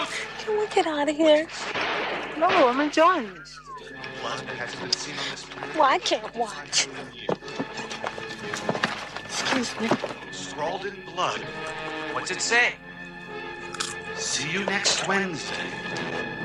Can we get out of here? No, I'm enjoying this. Blood hasn't been seen on this planet. Well, I can't watch. Excuse me. Scrawled in blood. What's it say? See you next Wednesday.